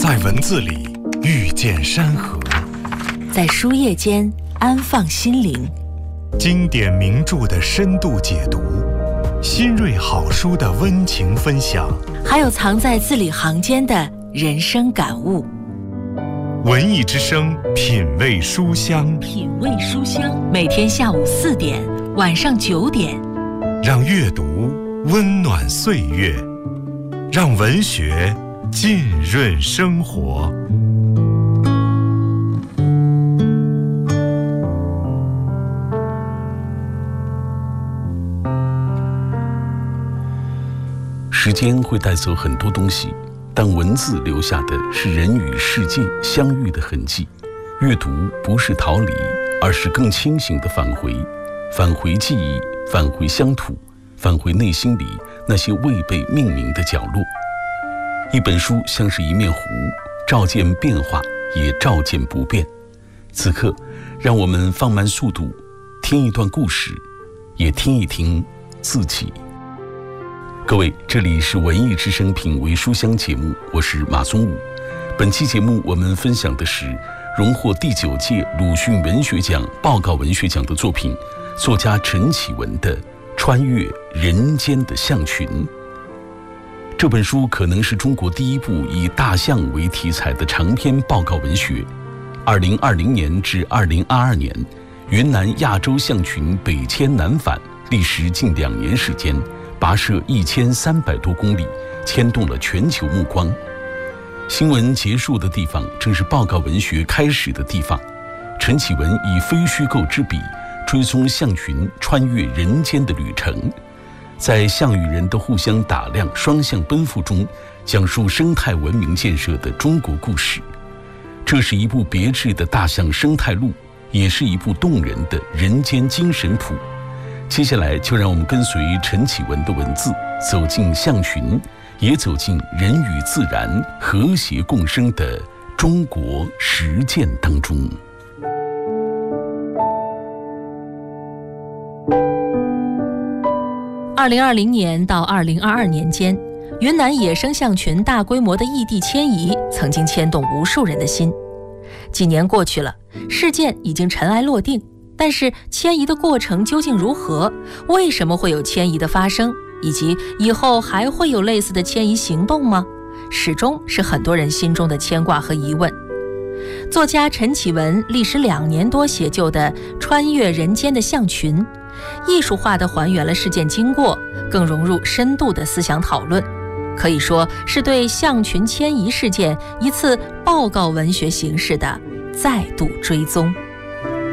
在文字里遇见山河， 在书页间安放心灵。 经典名著的深度解读，新锐好书的温情分享， 还有藏在字里行间的人生感悟。 文艺之声，品味书香， 品味书香，每天下午4点，晚上9点， 让阅读温暖岁月，让文学浸润生活。 时间会带走很多东西，但文字留下的是人与世界相遇的痕迹。阅读不是逃离，而是更清醒的返回，返回记忆，返回乡土，返回内心里那些未被命名的角落。一本书像是一面湖，照见变化，也照见不变。此刻，让我们放慢速度，听一段故事，也听一听自己。各位，这里是文艺之声品味书香节目，我是马松武。本期节目我们分享的是荣获第9届鲁迅文学奖报告文学奖的作品，作家陈启文的《穿越人间的象群》。这本书可能是中国第一部以大象为题材的长篇报告文学。2020年至2022年，云南亚洲象群北迁南返，历时近2年时间，跋涉1300多公里，牵动了全球目光。新闻结束的地方，正是报告文学开始的地方。陈启文以非虚构之笔，追踪象群穿越人间的旅程，在象与人的互相打量、双向奔赴中，讲述生态文明建设的中国故事。这是一部别致的大象生态录，也是一部动人的人间精神谱。接下来就让我们跟随陈启文的文字，走进象群，也走进人与自然和谐共生的中国实践当中。 2020年到2022年间，云南野生象群大规模的异地迁移曾经牵动无数人的心。几年过去了，事件已经尘埃落定，但是迁移的过程究竟如何？为什么会有迁移的发生？以及以后还会有类似的迁移行动吗？始终是很多人心中的牵挂和疑问。作家陈启文历时2年多写就的《穿越人间的象群》，艺术化地还原了事件经过，更融入深度的思想讨论，可以说是对象群迁移事件一次报告文学形式的再度追踪。